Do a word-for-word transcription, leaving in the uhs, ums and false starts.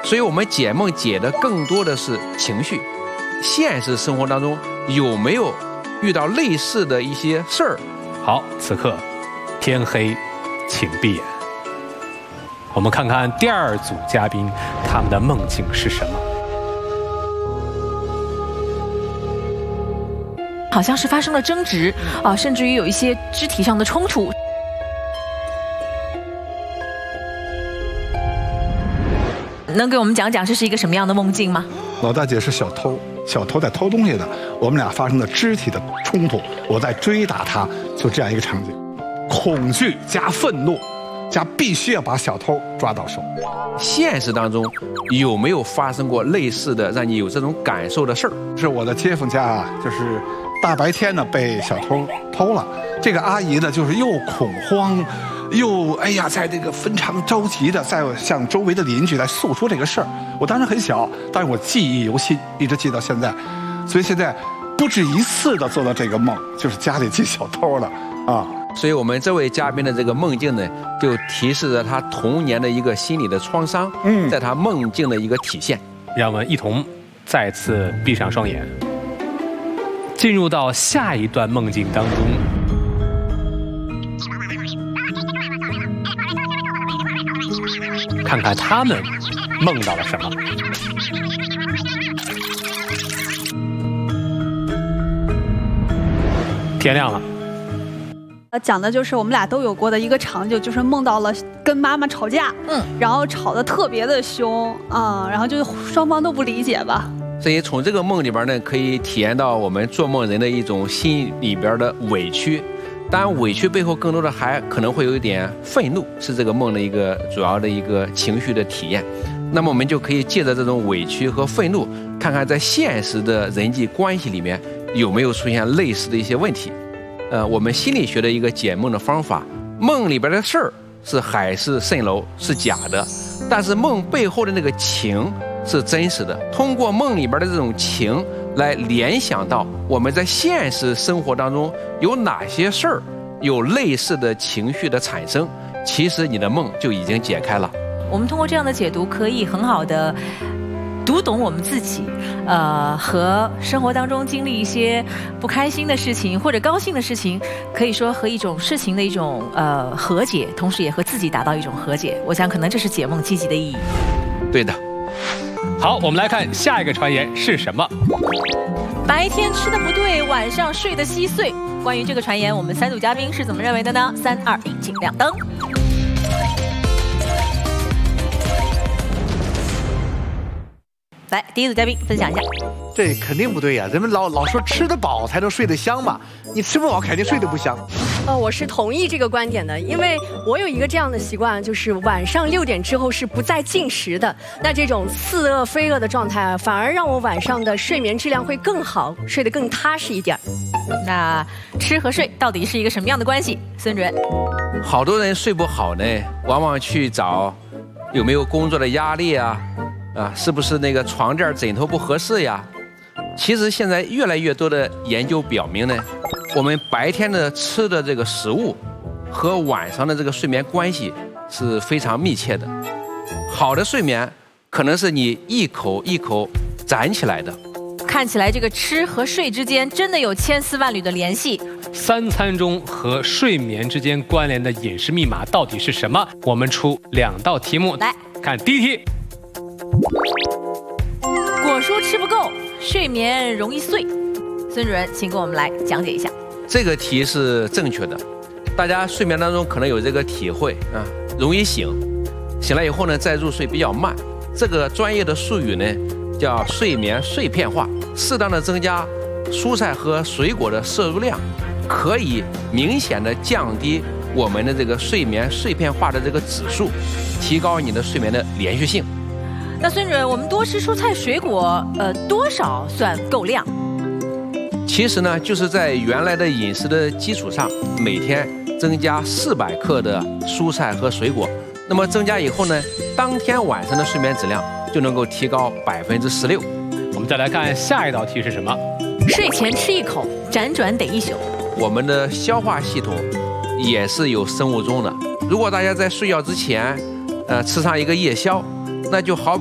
所以我们解梦解的更多的是情绪。现实生活当中有没有遇到类似的一些事儿？ 好，此刻天黑，请闭眼。我们看看第二组嘉宾他们的梦境是什么。 好像是发生了争执啊，甚至于有一些肢体上的冲突。能给我们讲讲这是一个什么样的梦境吗？ 老大姐是小偷，小偷在偷东西的，我们俩发生了肢体的冲突，我在追打他，就这样一个场景，恐惧加愤怒，加必须要把小偷抓到手。 现实当中有没有发生过类似的让你有这种感受的事儿？ 是我的街坊家啊，就是大白天呢被小偷偷了，这个阿姨呢就是又恐慌。又哎呀，在这个非常着急的在向周围的邻居来诉说这个事儿。我当时很小，但是我记忆犹新，一直记到现在。所以现在不止一次的做到这个梦，就是家里进小偷了啊。 所以我们这位嘉宾的这个梦境呢，就提示着他童年的一个心理的创伤，嗯，在他梦境的一个体现。 让我们一同再次闭上双眼，进入到下一段梦境当中。看看他们梦到了什么。天亮了。 呃，讲的就是我们俩都有过的一个场景，就是梦到了跟妈妈吵架，嗯，然后吵得特别的凶啊、嗯，然后就是双方都不理解吧。 所以从这个梦里边呢，可以体验到我们做梦人的一种心里边的委屈。当然，委屈背后更多的还可能会有一点愤怒，是这个梦的一个主要的一个情绪的体验。那么我们就可以借着这种委屈和愤怒，看看在现实的人际关系里面有没有出现类似的一些问题。呃，我们心理学的一个解梦的方法，梦里边的事儿是海市蜃楼，是假的，但是梦背后的那个情是真实的。通过梦里边的这种情来联想到我们在现实生活当中有哪些事儿有类似的情绪的产生，其实你的梦就已经解开了。 我们通过这样的解读，可以很好的读懂我们自己，呃，和生活当中经历一些不开心的事情或者高兴的事情，可以说和一种事情的一种呃和解，同时也和自己达到一种和解。我想，可能这是解梦积极的意义。 对的。 好，我们来看下一个传言是什么？ 白天吃的不对，晚上睡得稀碎。关于这个传言，我们三组嘉宾是怎么认为的呢？三二一，请亮灯。来，第一组嘉宾分享一下。 这肯定不对呀！人们老老说吃得饱才能睡得香嘛，你吃不饱肯定睡得不香。 呃，我是同意这个观点的，因为我有一个这样的习惯，就是晚上六点之后是不再进食的。那这种似饿非饿的状态啊，反而让我晚上的睡眠质量会更好，睡得更踏实一点。 那吃和睡到底是一个什么样的关系？孙主任， 好多人睡不好呢，往往去找有没有工作的压力啊，啊，是不是那个床垫枕头不合适呀？其实现在越来越多的研究表明呢，我们白天的吃的这个食物和晚上的这个睡眠关系是非常密切的。好的睡眠可能是你一口一口攒起来的。 看起来这个吃和睡之间真的有千丝万缕的联系。 三餐中和睡眠之间关联的饮食密码到底是什么？我们出两道题目， 来看第一题。 果蔬吃不够，睡眠容易碎。孙主任，请给我们来讲解一下。 这个题是正确的，大家睡眠当中可能有这个体会啊，容易醒，醒来以后呢再入睡比较慢。这个专业的术语呢叫睡眠碎片化。适当的增加蔬菜和水果的摄入量，可以明显的降低我们的这个睡眠碎片化的这个指数，提高你的睡眠的连续性。 那孙主任，我们多吃蔬菜水果，呃，多少算够量？ 其实呢，就是在原来的饮食的基础上，每天增加四百克的蔬菜和水果。那么增加以后呢，当天晚上的睡眠质量就能够提高百分之十六。 我们再来看下一道题是什么？ 睡前吃一口，辗转得一宿。 我们的消化系统也是有生物钟的。如果大家在睡觉之前，呃，吃上一个夜宵，那就好